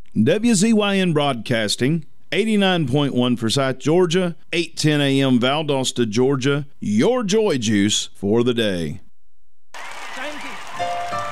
WZYN Broadcasting, 89.1 Forsyth, Georgia, 8:10 a.m. Valdosta, Georgia. Your joy juice for the day.